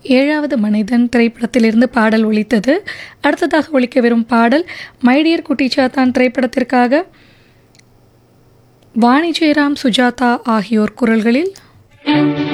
ஏழாவது மனிதன் திரைப்படத்திலிருந்து பாடல் ஒலித்தது. அடுத்ததாக ஒலிக்கவிரும் பாடல் மைடியர் குட்டிச்சாத்தான் திரைப்படத்திற்காக வாணி ஜெயராம், சுஜாதா ஆகியோர் குரல்களில்